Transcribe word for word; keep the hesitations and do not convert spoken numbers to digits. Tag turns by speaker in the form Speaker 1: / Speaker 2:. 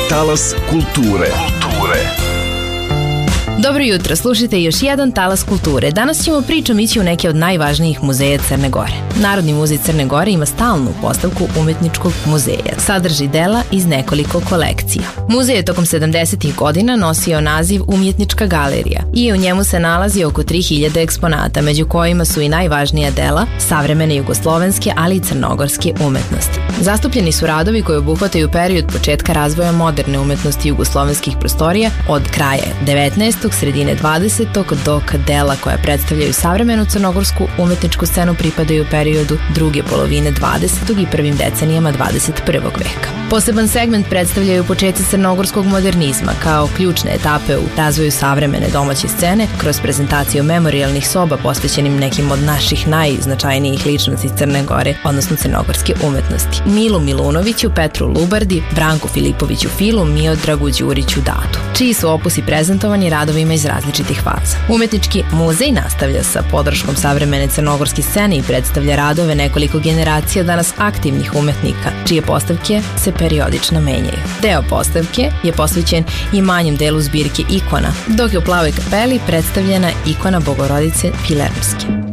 Speaker 1: Talas kulture. Kulture.
Speaker 2: Dobro jutro, slušajte još jedan Talas kulture. Danas ćemo pričom ići u neke od najvažnijih muzeja Crne Gore. Narodni muzej Crne Gore ima stalnu postavku umetničkog muzeja. Sadrži dela iz nekoliko kolekcija. Muzej je tokom sedamdesetih godina nosio naziv Umjetnička galerija i u njemu se nalazi oko tri hiljade eksponata, među kojima su i najvažnija dela savremene jugoslovenske, ali i crnogorske umetnosti. Zastupljeni su radovi koji obuhvataju period početka razvoja moderne umetnosti jugoslovenskih prostorija od kraja devetnaestog sredine dvadesetog dok dela koja predstavljaju savremenu crnogorsku umetničku scenu pripadaju periodu druge polovine dvadesetog i prvim decenijama dvadeset prvog veka. Poseban segment predstavljaju početci crnogorskog modernizma kao ključne etape u razvoju savremene domaće scene kroz prezentaciju memorijalnih soba posvećenim nekim od naših najznačajnijih ličnosti Crne Gore, odnosno crnogorske umetnosti. Milu Milunoviću, Petru Lubardi, Branku Filipoviću Filu, Miodragu Đuriću Datu, čiji su opusi prezentovani radovima iz različitih faza. Umetnički muzej nastavlja sa podrškom savremene crnogorske scene i predstavlja radove nekoliko generacija danas aktivnih umetnika, čije postavke se periodično menjaju. Deo postavke je posvećen i manjem delu zbirke ikona, dok je u Plavoj kapeli predstavljena ikona Bogorodice Filermske.